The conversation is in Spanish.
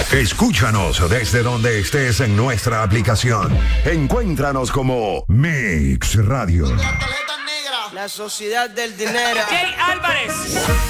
Escúchanos desde donde estés en nuestra aplicación. Encuéntranos como Mix Radio. La sociedad del dinero. Jay Álvarez.